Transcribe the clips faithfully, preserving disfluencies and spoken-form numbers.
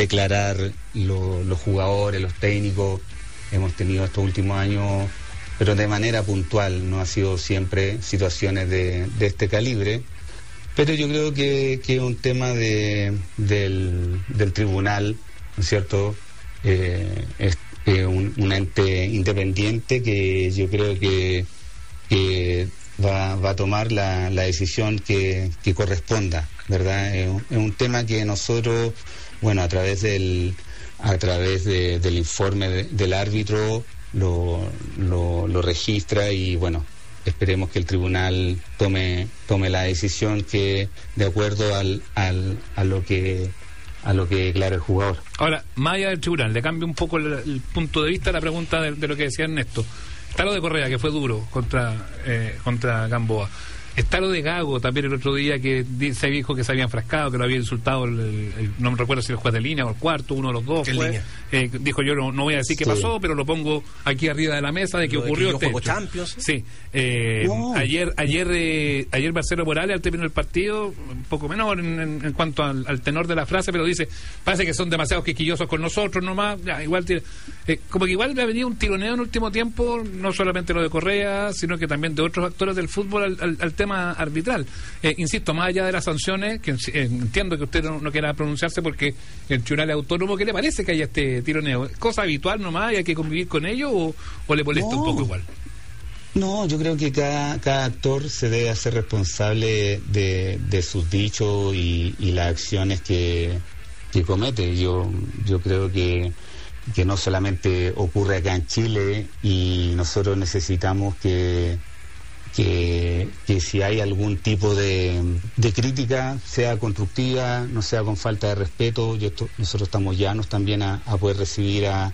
declarar lo, los jugadores, los técnicos. Hemos tenido estos últimos años, pero de manera puntual, no ha sido siempre situaciones de, de este calibre. Pero yo creo que, que es un tema de, del, del tribunal, ¿no es cierto? Eh, es eh, un, un ente independiente que yo creo que, que va, va a tomar la, la decisión que, que corresponda, ¿verdad? Es un, es un tema que nosotros, bueno, a través del, a través de, del informe de, del árbitro lo, lo, lo registra y, bueno, esperemos que el tribunal tome tome la decisión que de acuerdo al, al a lo que a lo que declara el jugador. Ahora, más allá del tribunal, le cambio un poco el, el punto de vista a la pregunta de, de lo que decía Ernesto. Está lo de Correa, que fue duro contra eh, contra Gamboa. Está lo de Gago también el otro día, que se dijo que se había enfrascado, que lo había insultado, el, el, el, no me recuerdo si el juez de línea o el cuarto, uno de los dos fue, eh, dijo yo no, no voy a decir qué sí. pasó, pero lo pongo aquí arriba de la mesa de que lo ocurrió de que este Champions. Sí, eh, no. ayer ayer eh, ayer Marcelo Morales al término del partido, un poco menor en, en, en cuanto al, al tenor de la frase, pero dice, parece que son demasiado quisquillosos con nosotros nomás, ya, igual eh, como que igual me ha venido un tironeo en el último tiempo, no solamente lo de Correa, sino que también de otros actores del fútbol al, al, al tema arbitral. Eh, insisto, más allá de las sanciones, que eh, entiendo que usted no, no quiera pronunciarse porque el tribunal es autónomo, ¿qué le parece que haya este tironeo? ¿Es cosa habitual nomás y hay que convivir con ello o, o le molesta no, un poco igual? No, yo creo que cada, cada actor se debe hacer responsable de, de sus dichos y, y las acciones que, que comete. Yo, yo creo que que no solamente ocurre acá en Chile y nosotros necesitamos que Que, que si hay algún tipo de, de crítica, sea constructiva, no sea con falta de respeto. Yo esto, nosotros estamos llanos también a, a poder recibir a,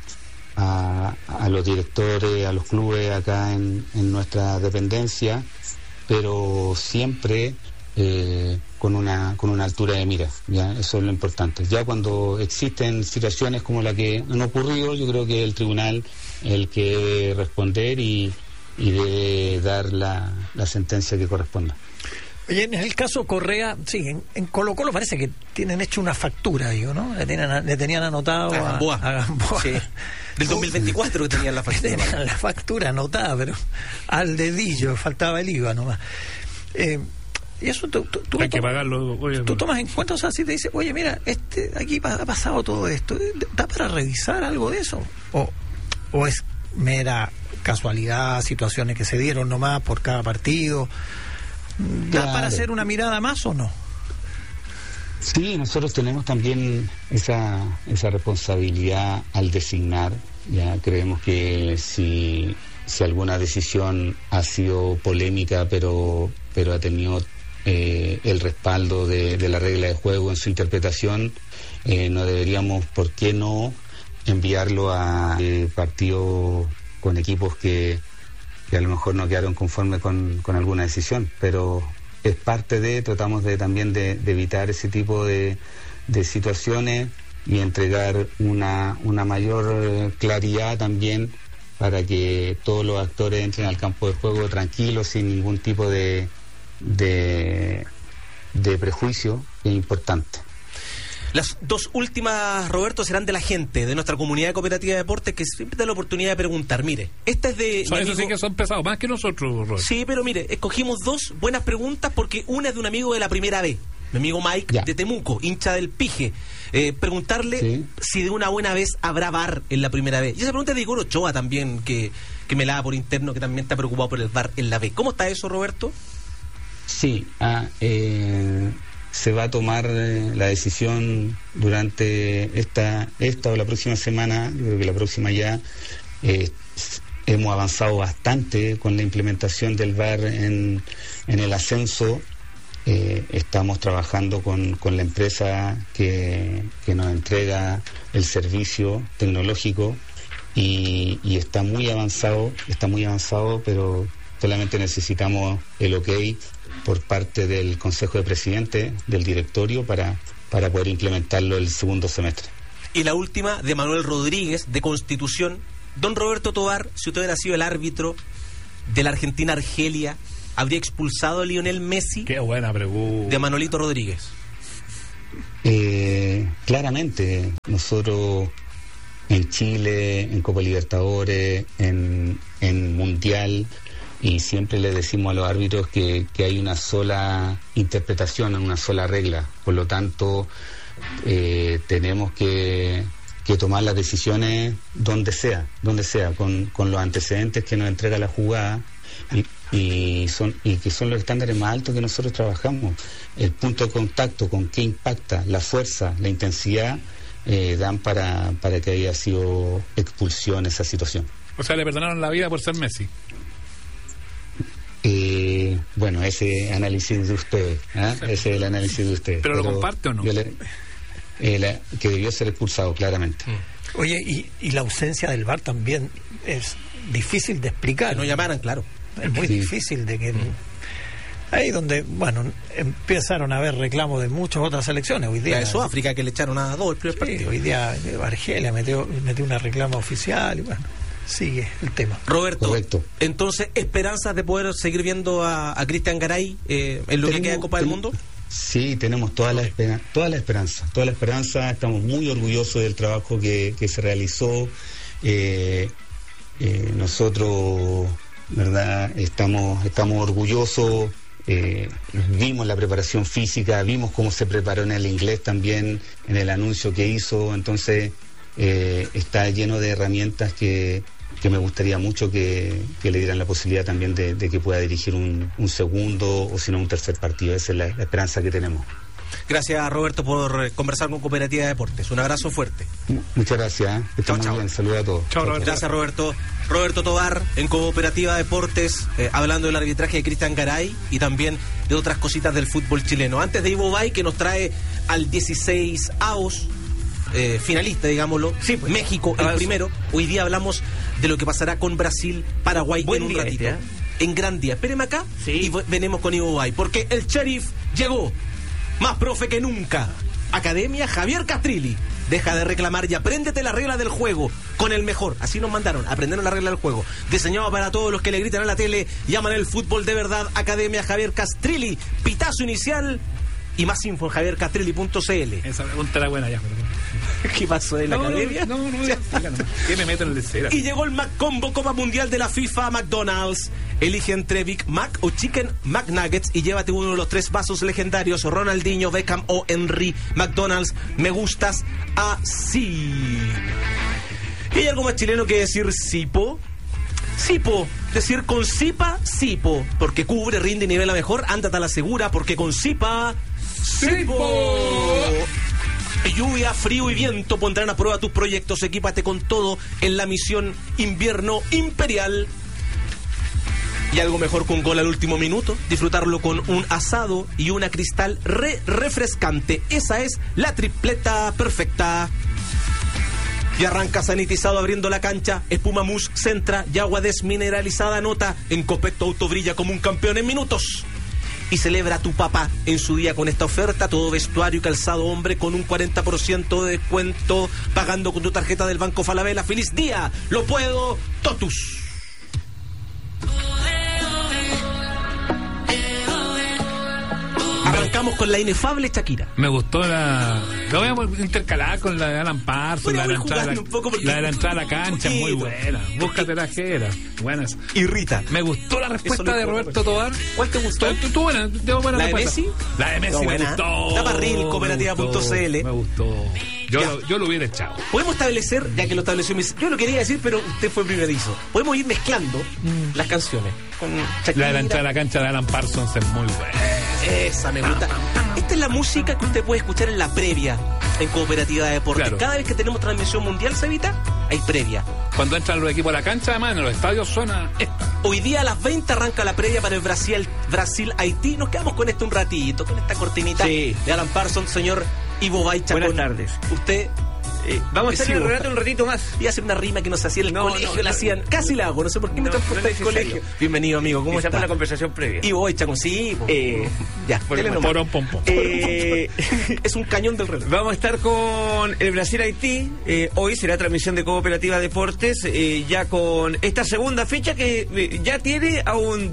a, a los directores, a los clubes acá en, en nuestra dependencia, pero siempre eh, con una con una altura de mira, ya eso es lo importante. Ya cuando existen situaciones como la que han ocurrido, yo creo que el tribunal es el que debe responder y y de dar la, la sentencia que corresponda. Oye, en el caso Correa, sí, en, en Colo Colo parece que tienen hecho una factura, digo, ¿no? Le, tienen, le tenían anotado a Gamboa. A, a Gamboa. Sí. Del dos mil veinticuatro que tenían la factura. Tenían la factura anotada, pero al dedillo, faltaba el I V A nomás. Eh, y eso tú, tú, tú, hay que pagarlo. Oye, tú tomas en cuenta, o sea, si te dice, oye, mira, este aquí ha pasado todo esto, ¿da para revisar algo de eso? O, o es mera casualidad, situaciones que se dieron nomás por cada partido. ¿Da claro. para hacer una mirada más o no? Sí, nosotros tenemos también esa esa responsabilidad al designar. Ya creemos que si si alguna decisión ha sido polémica, pero pero ha tenido eh, el respaldo de, de la regla de juego en su interpretación, eh, no deberíamos, ¿por qué no?, enviarlo a eh, partidos con equipos que, que a lo mejor no quedaron conformes con, con alguna decisión, pero es parte de, tratamos de también de, de evitar ese tipo de, de situaciones y entregar una, una mayor claridad también para que todos los actores entren al campo de juego tranquilos, sin ningún tipo de, de, de prejuicio, que es importante. Las dos últimas, Roberto, serán de la gente, de nuestra comunidad de Cooperativa de Deportes, que siempre da la oportunidad de preguntar. Mire, esta es de... Son, eso sí que son pesados, más que nosotros, Roberto. Sí, pero mire, escogimos dos buenas preguntas porque una es de un amigo de la Primera B, mi amigo Mike, ya. de Temuco, hincha del Pige. Eh, preguntarle sí. si de una buena vez habrá V A R en la Primera B. Y esa pregunta es de Igor Ochoa también, que, que me la da por interno, que también está preocupado por el V A R en la B. ¿Cómo está eso, Roberto? Sí, ah, eh... se va a tomar eh, la decisión durante esta esta o la próxima semana. Yo creo que la próxima ya. Eh, hemos avanzado bastante con la implementación del V A R en, en el ascenso. Eh, estamos trabajando con, con la empresa que, que nos entrega el servicio tecnológico y, y está muy avanzado, está muy avanzado, pero solamente necesitamos el ok por parte del Consejo de Presidentes, del directorio, para, para poder implementarlo el segundo semestre. Y la última, de Manuel Rodríguez, de Constitución. Don Roberto Tovar, si usted hubiera sido el árbitro de la Argentina-Argelia, ¿habría expulsado a Lionel Messi? Qué buena pregunta. De Manolito Rodríguez. Eh, claramente, nosotros en Chile, en Copa Libertadores, en, en Mundial, y siempre le decimos a los árbitros que, que hay una sola interpretación, una sola regla. Por lo tanto, eh, tenemos que, que tomar las decisiones donde sea, donde sea, con, con los antecedentes que nos entrega la jugada, y, y son y que son los estándares más altos que nosotros trabajamos. El punto de contacto, con qué impacta, la fuerza, la intensidad, eh, dan para, para que haya sido expulsión esa situación. O sea, le perdonaron la vida por ser Messi. Eh, bueno, ese análisis de ustedes, ¿eh? Ese es el análisis de ustedes. ¿Pero, pero lo comparte o no? Le, eh, la, que debió ser expulsado, claramente. Mm. Oye, y, y la ausencia del V A R también es difícil de explicar. Que no llamaran, claro. Es muy sí. difícil de que... Mm. Ahí donde, bueno, empezaron a haber reclamos de muchas otras selecciones. Hoy día la de Sudáfrica, que le echaron a dos el primer sí, partido. Hoy día Argelia metió, metió una reclama oficial y bueno... Sigue el tema. Roberto, correcto. Entonces, ¿esperanzas de poder seguir viendo a, a Cristian Garay eh, en lo tenemos, que queda de Copa tenemos, del Mundo? Sí, tenemos toda la, espera, toda la esperanza, toda la esperanza. Estamos muy orgullosos del trabajo que, que se realizó. Eh, eh, nosotros, ¿verdad? Estamos, estamos orgullosos. Eh, vimos la preparación física, vimos cómo se preparó en el inglés también, en el anuncio que hizo. Entonces, eh, está lleno de herramientas que que me gustaría mucho que, que le dieran la posibilidad también de, de que pueda dirigir un, un segundo o si no un tercer partido. Esa es la, la esperanza que tenemos. Gracias, Roberto, por conversar con Cooperativa de Deportes. Un abrazo fuerte. Muchas gracias. Que estén muy bien. Saludos a todos. Chao, Roberto. Gracias, Roberto. Roberto Tobar en Cooperativa de Deportes, eh, hablando del arbitraje de Cristian Garay y también de otras cositas del fútbol chileno. Antes de Ivo Bay, que nos trae al dieciséis avos eh, finalista, digámoslo, sí, pues, México el primero. Hoy día hablamos de lo que pasará con Brasil, Paraguay en un ratito. Este, ¿eh? En gran día. Espéreme acá sí. y venimos con Ivo Bay, porque el Sheriff llegó. Más profe que nunca. Academia Javier Castrilli. Deja de reclamar y apréndete la regla del juego con el mejor. Así nos mandaron, aprendieron la regla del juego. Diseñado para todos los que le gritan a la tele y aman el fútbol de verdad. Academia Javier Castrilli. Pitazo inicial y más info en javier castrilli punto c l. Esa pregunta era buena ya, pero... ¿Qué pasó de la no, academia? No, no, no. no. ¿Qué me meto en el deseo? Y llegó el McCombo Copa Mundial de la FIFA a McDonald's. Elige entre Big Mac o Chicken McNuggets y llévate uno de los tres vasos legendarios: Ronaldinho, Beckham o Henry. McDonald's, me gustas así. ¿Y hay algo más chileno que decir Sipo? Sipo, decir con Sipa, Sipo, porque cubre, rinde y nivela mejor. Ándate a la segura, porque con Sipa, Sipo. Lluvia, frío y viento pondrán a prueba tus proyectos. Equípate con todo en la misión Invierno Imperial. Y algo mejor que un gol al último minuto, disfrutarlo con un asado y una cristal re refrescante. Esa es la tripleta perfecta. Y arranca sanitizado abriendo la cancha, espuma mousse centra y agua desmineralizada nota. En Copecto Auto brilla como un campeón en minutos. Y celebra a tu papá en su día con esta oferta: todo vestuario y calzado hombre con un cuarenta por ciento de descuento pagando con tu tarjeta del Banco Falabella. ¡Feliz día! ¡Lo puedo! ¡Totus! Arrancamos con la inefable Shakira. Me gustó la... Lo voy a intercalar con la de Alan Parsons, la de la entrada, la, la de la entrada a la cancha, muy buena. Búscate la jera. Buenas. Y Rita. Me gustó la respuesta de Roberto Tobar. ¿Cuál te gustó? ¿Tú, tú buena, tengo buena ¿La respuesta. de Messi? La de Messi no, me buena. Gustó. Taparril, cooperativa punto c l. Me gustó. Yo lo, yo lo hubiera echado. Podemos establecer, ya que lo estableció, yo lo quería decir, pero usted fue primerizo. Podemos ir mezclando mm. las canciones. Con la de la entrada a la cancha de Alan Parsons es muy buena. Esa me gusta. Esta es la música que usted puede escuchar en la previa en Cooperativa de Deportes. Claro. Cada vez que tenemos transmisión mundial, Cevita, hay previa. Cuando entran los equipos a la cancha, además, en los estadios suena esta. Hoy día a las veinte arranca la previa para el Brasil, Brasil-Haití. Nos quedamos con esto un ratito, con esta cortinita sí. de Alan Parsons, señor Ivo Bay Chacón. Buenas tardes. Usted... Eh, vamos a hacer el relato un ratito más. Y hacer una rima que nos hacía en el no, colegio, no, la hacían, casi la hago, no sé por qué no, me transporté al colegio. Bienvenido, amigo, ¿cómo estás? Esa fue la conversación previa. Y voy, Chacón, sí. Eh, ya, porón, pom, pom. Eh, es un cañón del reloj. Vamos a estar con el Brasil-Haití. Eh, hoy será transmisión de Cooperativa Deportes, eh, ya con esta segunda fecha que eh, ya tiene a un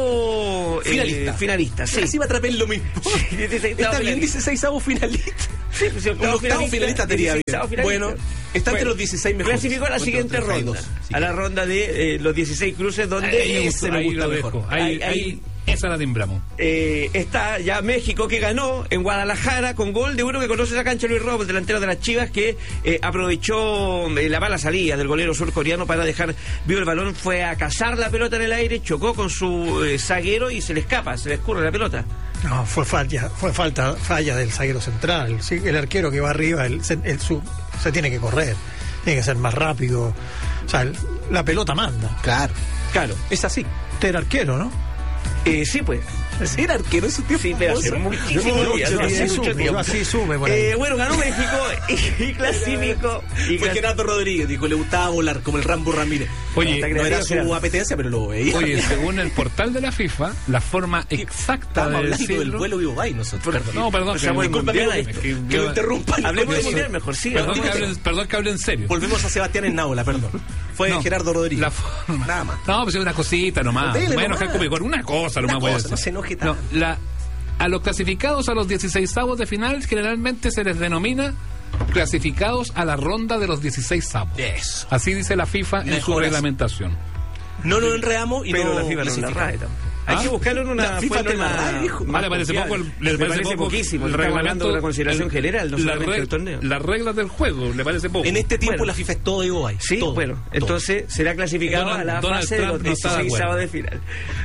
dieciseisavo eh, finalista. finalista sí. Casi me atrapé en lo mismo. Sí, Está bien, dieciseisavo finalista. Sí, pues, un octavo finalista, finalista tenía bien. Finalista. Bueno, está entre bueno, los dieciséis mejores. Clasificó a la siguiente ronda, sí, a la ronda de eh, los dieciséis cruces, donde ahí, ese me gusta mejor. Ahí, ahí, ahí, esa la timbramos. Eh, está ya México, que ganó en Guadalajara con gol de uno que conoce esa cancha, Luis Robles, delantero de las Chivas, que eh, aprovechó eh, la mala salida del golero surcoreano para dejar vivo el balón. Fue a cazar la pelota en el aire, chocó con su eh, zaguero y se le escapa, se le escurre la pelota. No, fue falla, fue falta, falla del zaguero central. Sí, el arquero que va arriba, el, el, el su, se tiene que correr, tiene que ser más rápido. O sea, el, la pelota manda. Claro, claro, es así. Usted era arquero, ¿no? Eh, sí, pues. Era arquero ese tiempo. Sí, pero hace muchísimo tiempo. Así sube, así sube por ahí. Eh, bueno, ganó México y, y clasificó. Y Fue Gerardo Rodríguez, dijo, le gustaba volar como el Rambo Ramírez. Oye, no, no era su era... apetencia, pero lo veía. Oye, según el portal de la FIFA, la forma exacta de decirlo... del vuelo Vivo Bay nosotros. Perdón. No, perdón. Que, disculpa, amigo, que, que, que lo interrumpa. Hablemos de mundial mejor, sí. Perdón que, hablen, perdón que hable en serio. Volvemos a Sebastián Ennaola, perdón. Fue no, Gerardo Rodríguez. La forma. Nada más. No, pues es una cosita nomás. Me voy a enojar conmigo. Una cosa nomás voy a decir. No se enoje tanto. No, la... A los clasificados a los dieciseisavos de final generalmente se les denomina clasificados a la ronda de los dieciseisavos. Eso. Así dice la FIFA en su reglamentación. No nos enredamos y pero no la FIFA no la RAE tampoco. Hay ¿Ah? que buscarlo en una fuente más, más, le parece poco el, le parece, parece poco poquísimo. El reglamento de la consideración el, general, no solamente reg, el torneo. Las reglas del juego, le parece poco. En este tiempo bueno, la FIFA es todo Vivo Bay. Sí, todo, bueno, todo. Entonces será clasificado Donald, a la Donald fase Trump de los dieciseisavos de final.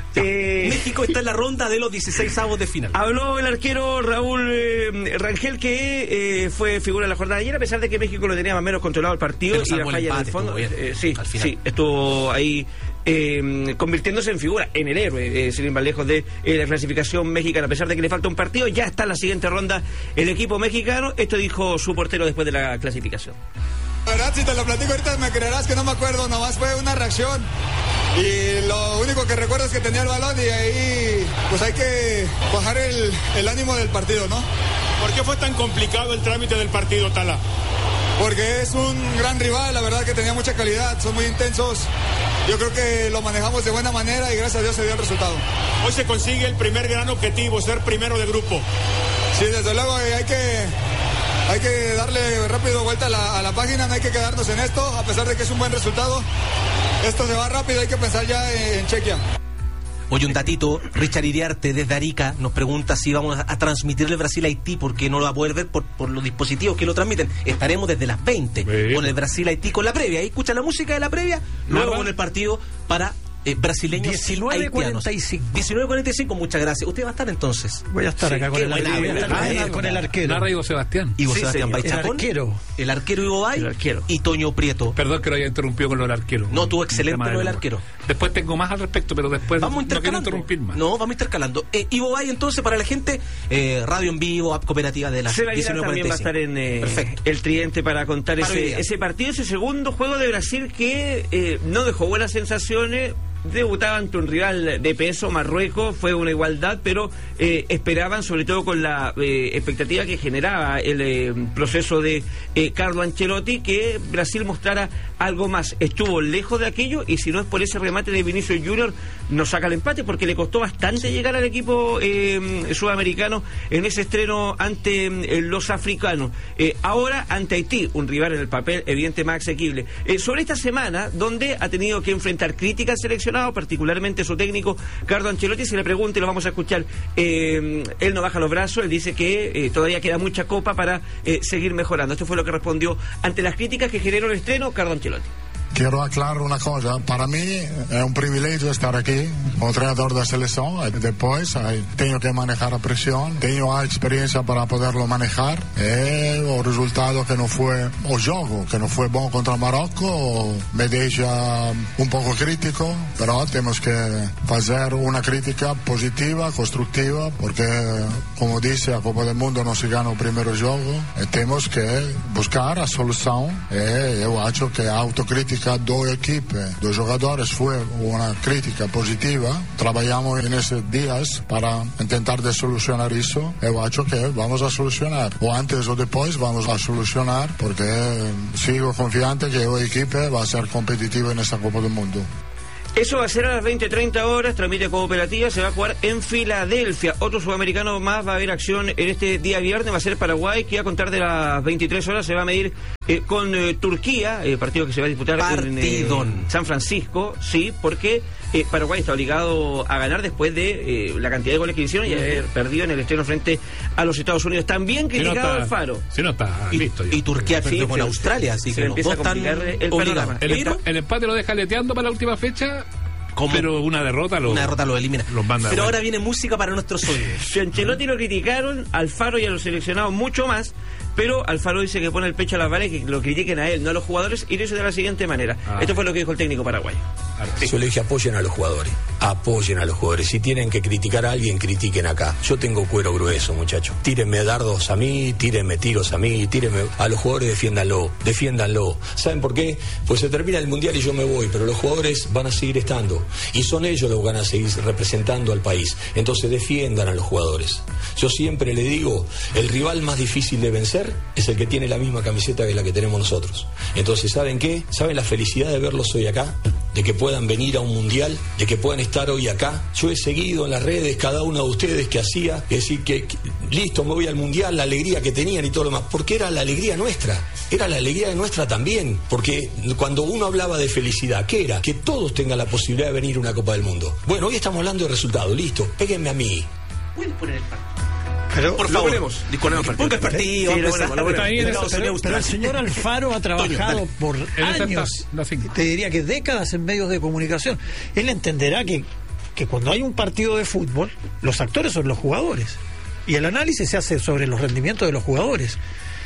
Eh, México está en la ronda de los dieciseisavos de final. Habló el arquero Raúl eh, Rangel, que eh, fue figura de la jornada de ayer, a pesar de que México lo tenía más o menos controlado el partido y la falla en el fondo. Eh, sí, sí, estuvo ahí. Eh, convirtiéndose en figura, en el héroe, eh, sin ir más lejos de eh, la clasificación mexicana. A pesar de que le falta un partido, ya está en la siguiente ronda el equipo mexicano. Esto dijo su portero después de la clasificación. La verdad, si te lo platico ahorita me creerás que no me acuerdo, nomás fue una reacción y lo único que recuerdo es que tenía el balón y ahí pues hay que bajar el, el ánimo del partido, ¿no? ¿Por qué fue tan complicado el trámite del partido, Tala? Porque es un gran rival, la verdad que tenía mucha calidad, son muy intensos. Yo creo que lo manejamos de buena manera y gracias a Dios se dio el resultado. Hoy se consigue el primer gran objetivo, ser primero de grupo. Sí, desde luego hay que, hay que darle rápido vuelta a la, a la página, no hay que quedarnos en esto, a pesar de que es un buen resultado. Esto se va rápido, hay que pensar ya en, en Chequia. Oye, un datito, Richard Iriarte desde Arica nos pregunta si vamos a, a transmitirle Brasil a Haití porque no lo va a poder ver por, por los dispositivos que lo transmiten. Estaremos desde las veinte Bien. Con el Brasil Haití, con la previa. Ahí escuchan la música de la previa, luego con el partido para eh, brasileños diecinueve cuarenta y cinco. diecinueve cuarenta y cinco, muchas gracias. ¿Usted va a estar entonces? Voy a estar sí, acá con el, buena, arquero, ah, con el arquero. Narra Ivo Sebastián. Ivo sí, Sebastián Baichacón. El arquero. El arquero Ivo Bay. El arquero. Y Toño Prieto. Perdón que lo haya interrumpido con lo del arquero. No, tuvo excelente lo del arquero. Después tengo más al respecto, pero después vamos no quiero interrumpir más. No, vamos intercalando. Eh, Ivo Bay, entonces, para la gente, eh, radio en vivo, app cooperativa de la diecinueve cuarenta y cinco. También va a estar en eh, el Tridente para contar ese, ese partido, ese segundo juego de Brasil que eh, no dejó buenas sensaciones. Debutaba ante un rival de peso, Marruecos, fue una igualdad, pero eh, esperaban, sobre todo con la eh, expectativa que generaba el eh, proceso de eh, Carlo Ancelotti, que Brasil mostrara algo más. Estuvo lejos de aquello y si no es por ese remate de Vinicius Junior nos saca el empate, porque le costó bastante llegar al equipo eh, sudamericano en ese estreno ante eh, los africanos. Eh, ahora ante Haití, un rival en el papel evidente más asequible. Eh, sobre esta semana, donde ha tenido que enfrentar críticas seleccionadas, particularmente su técnico Carlo Ancelotti, se le pregunta y lo vamos a escuchar. Eh, él no baja los brazos, él dice que eh, todavía queda mucha copa para eh, seguir mejorando. Esto fue lo que respondió ante las críticas que generó el estreno Carlo Ancelotti. Quiero aclarar una cosa, para mí es un privilegio estar aquí como treinador de selección, después tengo que manejar la presión, tengo experiencia para poderlo manejar, y el resultado que no fue, o juego que no fue bueno contra Marocco, me deja un poco crítico, pero tenemos que hacer una crítica positiva, constructiva, porque como dice, a Copa del Mundo no se gana el primer juego, y tenemos que buscar la solución, y yo creo que autocrítica dos equipos, dos jugadores fue una crítica positiva. Trabajamos en esos días para intentar de solucionar eso. Yo creo que vamos a solucionar. O antes o después vamos a solucionar porque sigo confiante que el equipo va a ser competitivo en esta Copa del Mundo. Eso va a ser a las veinte treinta horas, transmite Cooperativa, se va a jugar en Filadelfia. Otro sudamericano más va a haber acción en este día viernes, va a ser Paraguay, que a contar de las veintitrés horas se va a medir eh, con eh, Turquía, eh, partido que se va a disputar Partidón. en eh, San Francisco, sí, porque eh, Paraguay está obligado a ganar después de eh, la cantidad de goles que hicieron y haber perdido en el estreno frente a los Estados Unidos. También criticado si no está, Alfaro. Si no está y, listo. Y Turquía perdió sí, con sí, Australia, así se que empieza a complicar el panorama. El, empa el empate lo deja leteando para la última fecha. ¿Cómo? Pero una derrota lo, una derrota lo elimina. Los manda Pero ahora viene música para nuestros oídos. Si Ancelotti lo criticaron, Alfaro y a los seleccionados mucho más, pero Alfaro dice que pone el pecho a las balas y que lo critiquen a él, no a los jugadores, y lo dice de la siguiente manera. Ah. Esto fue lo que dijo el técnico paraguayo. Sí. Yo le dije, apoyen a los jugadores, apoyen a los jugadores. Si tienen que criticar a alguien, critiquen acá. Yo tengo cuero grueso, muchachos. Tírenme dardos a mí, tírenme tiros a mí, tírenme a los jugadores, defiéndanlo, defiéndanlo. ¿Saben por qué? Pues se termina el Mundial y yo me voy, pero los jugadores van a seguir estando. Y son ellos los que van a seguir representando al país. Entonces defiendan a los jugadores. Yo siempre le digo, el rival más difícil de vencer es el que tiene la misma camiseta que la que tenemos nosotros. Entonces, ¿saben qué? ¿Saben la felicidad de verlos hoy acá? De que puedan venir a un mundial, de que puedan estar hoy acá. Yo he seguido en las redes cada uno de ustedes que hacía, es decir, que, que listo, me voy al mundial, la alegría que tenían y todo lo demás, porque era la alegría nuestra, era la alegría nuestra también, porque cuando uno hablaba de felicidad, ¿qué era? Que todos tengan la posibilidad de venir a una Copa del Mundo. Bueno, hoy estamos hablando de resultados, listo, péguenme a mí. ¿Pueden poner el partido? Pero, por favor, ponemos, disponemos porque el partido, sí, lo ponemos, lo ponemos. Pero, pero, pero el señor Alfaro ha trabajado por años, te diría que décadas en medios de comunicación. Él entenderá que, que cuando hay un partido de fútbol, los actores son los jugadores. Y el análisis se hace sobre los rendimientos de los jugadores.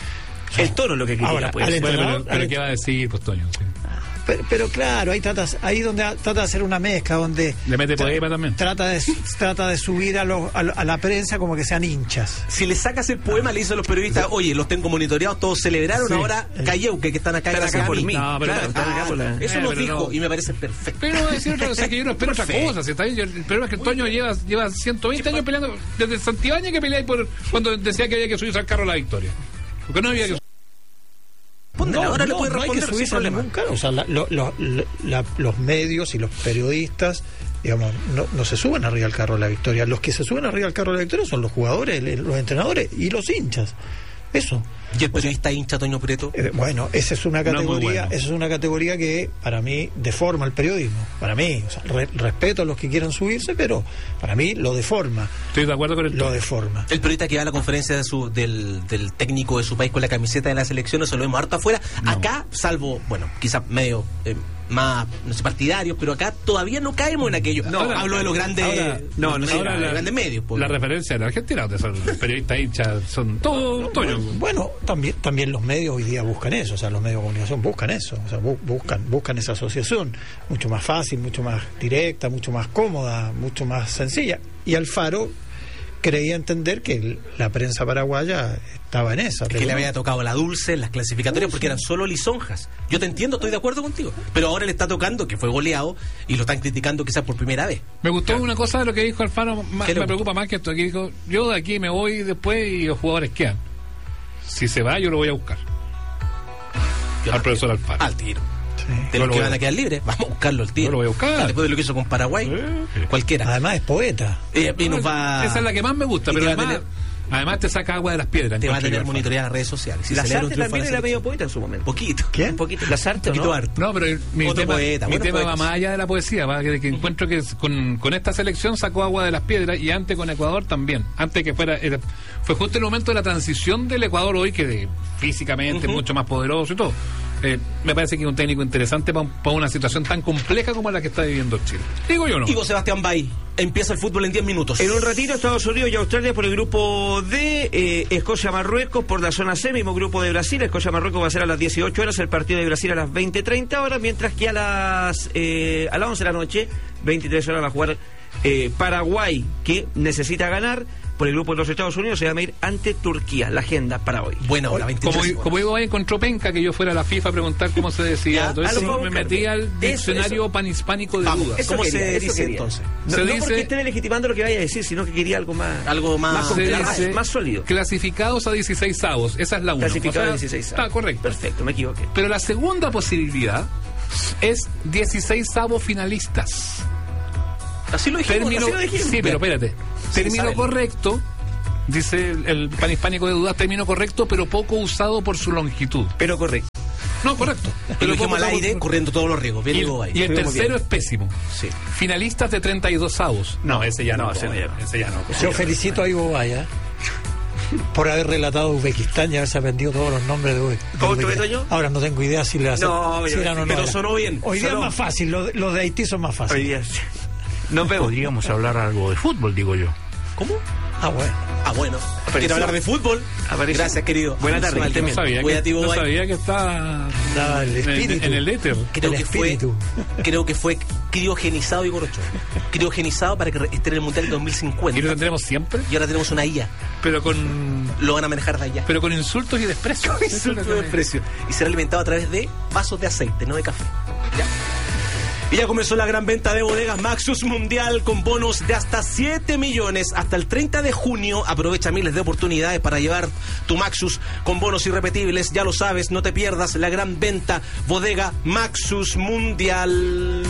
El tono es lo que critica. Ahora, pues. Bueno, pero, pero ¿qué va a decir, pues, Toño? Sí. Pero, pero claro, ahí tratas, ahí donde trata de hacer una mezcla, donde le mete poema también. Trata de trata de subir a, los, a, a la prensa como que sean hinchas. Si le sacas el poema, ah. le dicen los periodistas, oye, los tengo monitoreados, todos celebraron, sí. Ahora Calleuque, que están acá, están acá por mí. No, pero claro, están acá por la... Eso eh, nos dijo no. Y me parece perfecto. Pero es cierto, o sea, que yo no espero otra cosa. Si está bien, yo, el problema es que el Toño lleva, lleva ciento veinte años peleando, desde Santibáñez que peleáis por cuando decía que había que subirse al carro a la victoria. Porque no había que No, ahora no, le puede no hay que subirse a ningún carro. O sea, la, lo, lo, la, los medios y los periodistas, digamos, no, no se suben arriba al carro de la victoria. Los que se suben arriba al carro de la victoria son los jugadores, los entrenadores y los hinchas. Eso. ¿Y el periodista o sea, hincha, Toño Prieto? Eh, bueno, esa es una categoría, no bueno. esa es una categoría que para mí deforma el periodismo. Para mí, o sea, re, respeto a los que quieran subirse, pero para mí lo deforma. Estoy de acuerdo con el Lo tono. deforma. El periodista que va a la conferencia de su, del, del técnico de su país con la camiseta de la selección, eso lo vemos harto afuera. No. Acá, salvo, bueno, quizás medio eh, más, no sé, partidarios, pero acá todavía no caemos en aquello. No, ahora, hablo de los grandes, ahora, no, no, sé, ahora los la, grandes medios. Por la referencia de la Argentina, donde son periodistas hinchas, son todos Toño. Bueno, también, también los medios hoy día buscan eso, o sea, los medios de comunicación buscan eso, o sea, bu buscan, buscan esa asociación, mucho más fácil, mucho más directa, mucho más cómoda, mucho más sencilla. Y Alfaro creía entender que la prensa paraguaya estaba en esa. Que le había tocado la dulce en las clasificatorias dulce. Porque eran solo lisonjas. Yo te entiendo, estoy de acuerdo contigo. Pero ahora le está tocando, que fue goleado, y lo están criticando quizás por primera vez. Me gustó claro. una cosa de lo que dijo Alfaro, más, me preocupa más que esto. Aquí dijo, yo de aquí me voy después y los jugadores quedan. Si se va, yo lo voy a buscar. Yo al profesor Alfaro. Al tiro. Sí. De los que van a quedar libres, vamos a buscarlo al tiro. Yo lo voy a buscar. O sea, después de lo que hizo con Paraguay, sí. cualquiera. Además es poeta. Eh, y nos va... Esa es la que más me gusta, pero además, tener... además te saca agua de las piedras. Te va a tener monitorear las redes sociales. Si Lasarte también era medio poeta en su momento. Poquito. ¿Qué? Un poquito. Lasarte, un poquito harto. No, pero mi Otro tema, poeta, mi tema poetas. va más allá de la poesía, va que, que encuentro que con, con esta selección sacó agua de las piedras y antes con Ecuador también. Antes que fuera... Era, fue justo el momento de la transición del Ecuador hoy, que de, físicamente uh-huh. mucho más poderoso y todo. Eh, me parece que es un técnico interesante para pa una situación tan compleja como la que está viviendo Chile. Digo yo, ¿no? Digo Sebastián Bay, empieza el fútbol en diez minutos. En un ratito Estados Unidos y Australia por el grupo D, eh, Escocia-Marruecos por la zona C, mismo grupo de Brasil. Escocia-Marruecos va a ser a las dieciocho horas, el partido de Brasil a las veinte treinta horas, mientras que a las eh, a las once de la noche, veintitrés horas va a jugar eh, Paraguay, que necesita ganar. Por el grupo de los Estados Unidos se va a medir ante Turquía, la agenda para hoy. Bueno, la como, como digo, ahí encontró penca que yo fuera a la FIFA a preguntar cómo se decía. Entonces me metí al diccionario eso, panhispánico de vamos, dudas. ¿Cómo quería, se dice entonces? No, se no dice, porque esté legitimando lo que vaya a decir, sino que quería algo más, algo más, más, dice, más sólido. Clasificados a dieciséis avos, esa es la una. Clasificados o sea, a dieciséis avos. Está correcto. Perfecto, me equivoqué. Pero la segunda posibilidad Es dieciseisavos finalistas. Así lo dijimos. Término, así lo dijimos. Sí, pero espérate. Sí, término sábelo. correcto, dice el, el panhispánico de dudas, término correcto, pero poco usado por su longitud. Pero correcto. No, correcto. Pero lo poco dijimos al usado aire, por- corriendo todos los riesgos. Bien, Y, digo, ahí. y el Estuvimos tercero bien. es pésimo. Sí. Finalistas de treinta y dos avos. No, ese ya no. No, ese corre, ya no. ese ya no. corre. Yo felicito a Ivo Vaya por haber relatado Uzbekistán y haberse aprendido todos los nombres de Uzbekistán. ¿Cómo estuve, Toño? Ahora no tengo idea si le hace. No, si yo- eran o no Pero eran. sonó bien. Hoy día Sonó. es más fácil, los de, los de Haití son más Hoy fáciles. día sí. Nos vemos. Podríamos hablar algo de fútbol, digo yo. ¿Cómo? Ah, bueno. Ah, bueno. Apareció. ¿Quiere hablar de fútbol? Apareció. Gracias, querido. Buena tarde, Personal. que esté No bien. sabía, que, Cuídate, Ivo no Vaya. sabía que está Da el en, el- espíritu. en el éter. Creo El que fue, espíritu. creo que fue criogenizado Igor Ochoa. Criogenizado para que re- esté en el Mundial dos mil Y lo cincuenta. tendremos siempre, Y ahora tenemos una I A. pero con Lo van a manejar de allá. pero con insultos y desprecios. Eso es lo Insulto que de me- desprecio. Y será alimentado a través de vasos de aceite, no de café. Ya. Y ya comenzó la gran venta de bodegas Maxus Mundial con bonos de hasta siete millones. Hasta el treinta de junio aprovecha miles de oportunidades para llevar tu Maxus con bonos irrepetibles. Ya lo sabes, no te pierdas la gran venta bodega Maxus Mundial.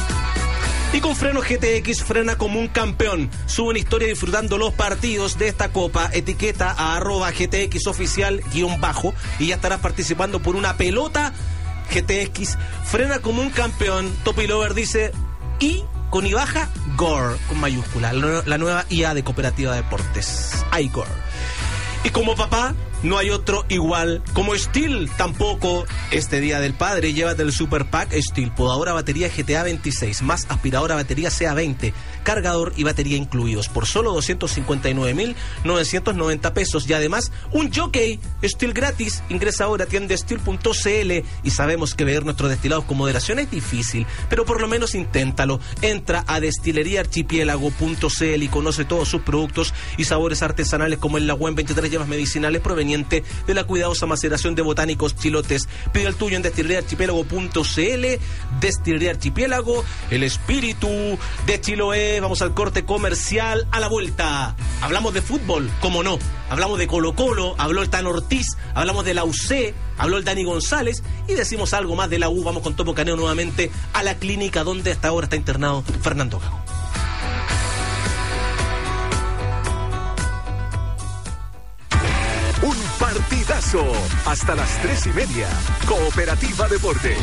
Y con Freno G T X frena como un campeón. Sube una historia disfrutando los partidos de esta copa. Etiqueta a arroba G T X oficial guión bajo y ya estarás participando por una pelota G T X. Frena como un campeón. Topi Lover dice y con I baja Gore con mayúscula. La, nue- la nueva I A de Cooperativa Deportes. iGore. Y como papá, no hay otro igual. Como Steel, tampoco. Este Día del Padre, llévate el Super Pack Steel. Podadora batería G T A veintiséis, más aspiradora batería C A veinte, cargador y batería incluidos, por solo doscientos cincuenta y nueve mil novecientos noventa pesos. Y además, un jockey Steel gratis. Ingresa ahora a tienda steel punto c l. Y sabemos que beber nuestros destilados con moderación es difícil, pero por lo menos inténtalo. Entra a destilería archipiélago punto c l y conoce todos sus productos y sabores artesanales, como el Lagüen veintitrés hierbas medicinales proveniente de la cuidadosa maceración de botánicos chilotes. Pide el tuyo en destilería archipiélago punto c l. Destilería Archipiélago, el espíritu de Chiloé. Vamos al corte comercial. A la vuelta hablamos de fútbol, como no. Hablamos de Colo Colo, habló el Tan Ortiz, hablamos de la U C, habló el Dani González y decimos algo más de la U. Vamos con Topo Caneo nuevamente a la clínica donde hasta ahora está internado Fernando Gago. Un partidazo hasta las tres y media. Cooperativa Deportes.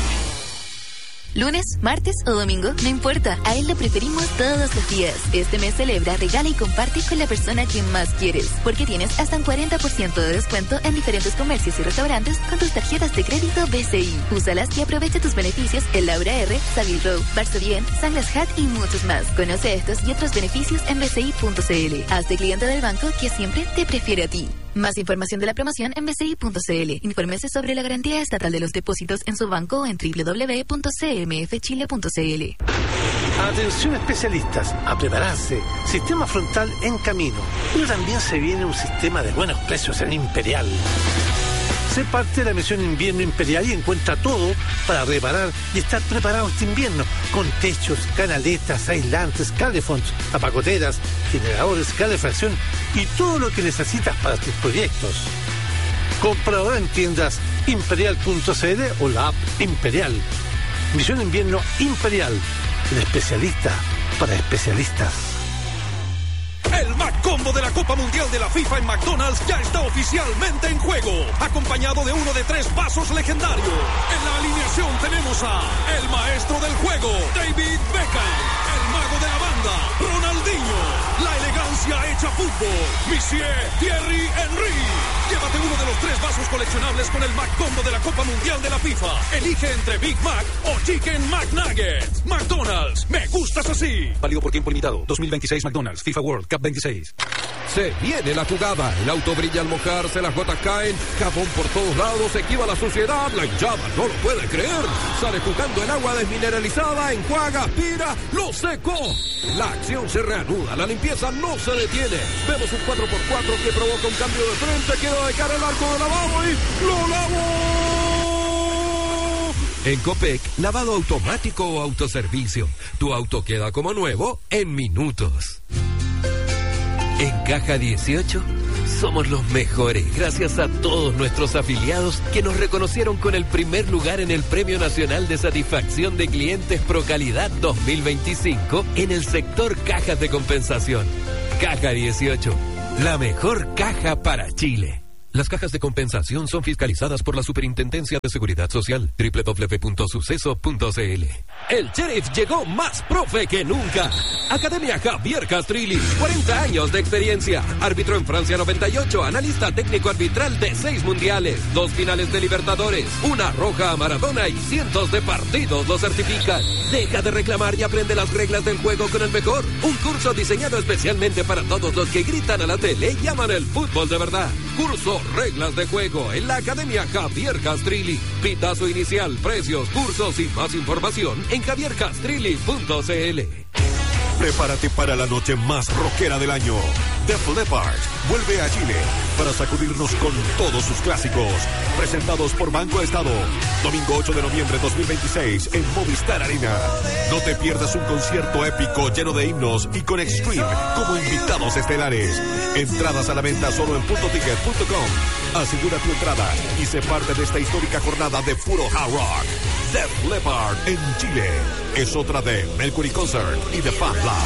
Lunes, martes o domingo, no importa, a él lo preferimos todos los días. Este mes celebra, regala y comparte con la persona que más quieres, porque tienes hasta un cuarenta por ciento de descuento en diferentes comercios y restaurantes con tus tarjetas de crédito B C I. Úsalas y aprovecha tus beneficios en Laura R, Savile Row, Varsovien, Sanglas Hat y muchos más. Conoce estos y otros beneficios en b c i punto c l. Hazte cliente del banco que siempre te prefiere a ti. Más información de la promoción en b c i punto c l. Infórmese sobre la garantía estatal de los depósitos en su banco o en w w w punto c m f chile punto c l. Atención especialistas, a prepararse. Sistema frontal en camino. Pero también se viene un sistema de buenos precios en Imperial. Sé parte de la misión Invierno Imperial y encuentra todo para reparar y estar preparado este invierno. Con techos, canaletas, aislantes, calefonds, tapacoteras, generadores, calefacción y todo lo que necesitas para tus proyectos. Compra ahora en tiendas imperial punto c l o la app Imperial. Misión Invierno Imperial. El especialista para especialistas. El Mac Combo de la Copa Mundial de la FIFA en McDonald's ya está oficialmente en juego, acompañado de uno de tres vasos legendarios. En la alineación tenemos a el maestro del juego, David Beckham, el mago de la banda, Ronaldinho, la elegancia hecha fútbol, Monsieur Thierry Henry. Llévate uno de los tres vasos coleccionables con el Mac Combo de la Copa Mundial de la FIFA. Elige entre Big Mac o Chicken McNuggets. McDonald's, me gustas así. Válido por tiempo limitado. dos mil veintiséis McDonald's, FIFA World Cup veintiséis. Se viene la jugada, el auto brilla al mojarse, las gotas caen, jabón por todos lados, esquiva la suciedad, la hinchada no lo puede creer. Sale jugando el agua desmineralizada, enjuaga, aspira, lo secó. La acción se reanuda, la limpieza no se detiene. Vemos un cuatro por cuatro que provoca un cambio de frente, queda de cara el arco de lavado y ¡lo lavó! En Copec, lavado automático o autoservicio. Tu auto queda como nuevo en minutos. En Caja dieciocho, somos los mejores gracias a todos nuestros afiliados que nos reconocieron con el primer lugar en el Premio Nacional de Satisfacción de Clientes Procalidad dos mil veinticinco en el sector cajas de compensación. Caja dieciocho, la mejor caja para Chile. Las cajas de compensación son fiscalizadas por la Superintendencia de Seguridad Social. doble u doble u doble u punto suceso punto c l. El Sheriff llegó más profe que nunca. Academia Javier Castrilli, cuarenta años de experiencia. Árbitro en Francia noventa y ocho, analista técnico arbitral de seis mundiales, dos finales de Libertadores, una roja a Maradona y cientos de partidos lo certifican. Deja de reclamar y aprende las reglas del juego con el mejor. Un curso diseñado especialmente para todos los que gritan a la tele y llaman el fútbol de verdad. Curso Reglas de Juego en la Academia Javier Castrilli. Pitazo inicial, precios, cursos y más información en javier castrilli punto c l. Prepárate para la noche más rockera del año. Def Leppard vuelve a Chile para sacudirnos con todos sus clásicos. Presentados por Banco Estado. Domingo ocho de noviembre de dos mil veintiséis en Movistar Arena. No te pierdas un concierto épico lleno de himnos y con Extreme como invitados estelares. Entradas a la venta solo en punto ticket punto com. Asegura tu entrada y sé parte de esta histórica jornada de puro hard rock. Def Leppard en Chile. Es otra de Mercury Concert y The Fan Lab.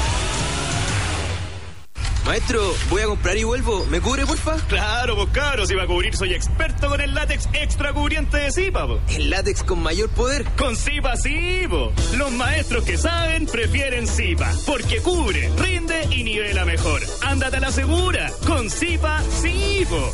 Maestro, voy a comprar y vuelvo. ¿Me cubre, porfa? Claro, pues caro, si va a cubrir soy experto con el látex extra cubriente de Zipa, po. ¿El látex con mayor poder? Con Zipa sí, po. Los maestros que saben prefieren Zipa, porque cubre, rinde y nivela mejor. Ándate a la segura, con Zipa sí, po.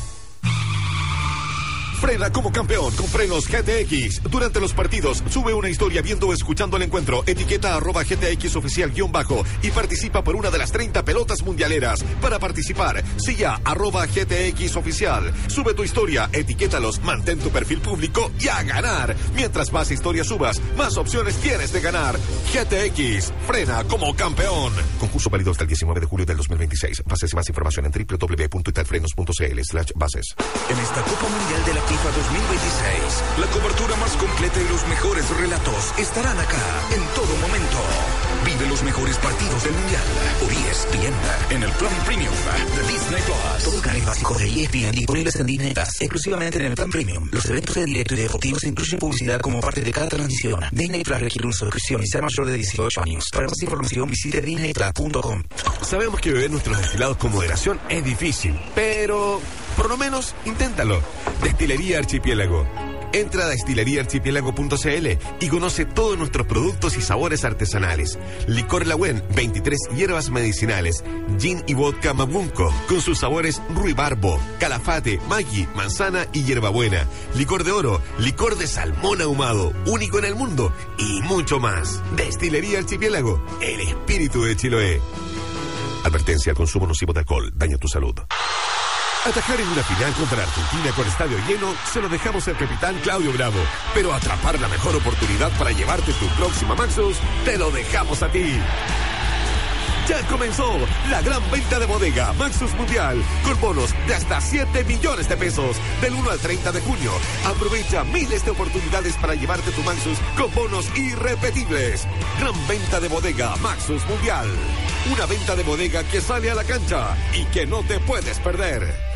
Frena como campeón con frenos G T X. Durante los partidos, sube una historia viendo o escuchando el encuentro. Etiqueta arroba G T X oficial guión bajo y participa por una de las treinta pelotas mundialeras. Para participar, sigue a arroba G T X oficial. Sube tu historia, etiquétalos, mantén tu perfil público y a ganar. Mientras más historias subas, más opciones tienes de ganar. G T X, frena como campeón. Concurso válido hasta el diecinueve de julio del dos mil veintiséis. Bases y más información en doble u doble u doble u punto italfrenos punto c l slash bases. En esta Copa Mundial de la FIFA dos mil veintiséis, la cobertura más completa y los mejores relatos estarán acá en todo momento. Vive los mejores partidos del Mundial por E S P N en el plan Premium de Disney Plus. Todo el canal básico de E S P N disponibles en Disney Plus, exclusivamente en el plan Premium. Los eventos en directo y deportivos incluyen publicidad como parte de cada transmisión. Disney Plus requiere una suscripción y ser mayor de dieciocho años. Para más información visite disney plus punto com. Sabemos que beber nuestros destilados con moderación es difícil, pero por lo menos inténtalo. Destilería Archipiélago. Entra a destilería archipiélago punto c l y conoce todos nuestros productos y sabores artesanales. Licor Lagüen, veintitrés hierbas medicinales. Gin y vodka Mabunco, con sus sabores ruibarbo, calafate, maggi, manzana y hierbabuena. Licor de oro, licor de salmón ahumado, único en el mundo, y mucho más. Destilería Archipiélago, el espíritu de Chiloé. Advertencia: el consumo nocivo de alcohol daña tu salud. Atajar en una final contra Argentina con estadio lleno se lo dejamos al capitán Claudio Bravo, pero atrapar la mejor oportunidad para llevarte tu próxima Maxus te lo dejamos a ti. Ya comenzó la gran venta de bodega Maxus Mundial con bonos de hasta siete millones de pesos del uno al treinta de junio. Aprovecha miles de oportunidades para llevarte tu Maxus con bonos irrepetibles. Gran venta de bodega Maxus Mundial. Una venta de bodega que sale a la cancha y que no te puedes perder.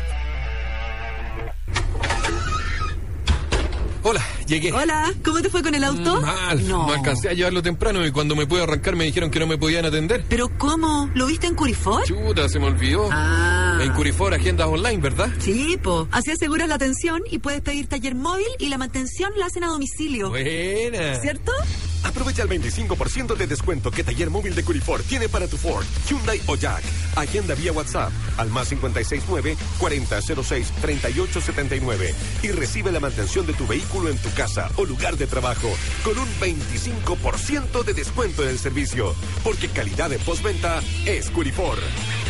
Hola, llegué. Hola, ¿cómo te fue con el auto? Mal, no. no alcancé a llevarlo temprano y cuando me pude arrancar me dijeron que no me podían atender. ¿Pero cómo? ¿Lo viste en Curifor? Chuta, se me olvidó. Ah. En Curifor, agendas online, ¿verdad? Sí, po. Así aseguras la atención y puedes pedir taller móvil y la mantención la hacen a domicilio. Buena. ¿Cierto? Aprovecha el veinticinco por ciento de descuento que Taller Móvil de Curifor tiene para tu Ford, Hyundai o Jack. Agenda vía WhatsApp al más cinco seis nueve, cuarenta cero seis, treinta y ocho setenta y nueve y recibe la mantención de tu vehículo en tu casa o lugar de trabajo con un veinticinco por ciento de descuento en el servicio. Porque calidad de postventa es Curifor.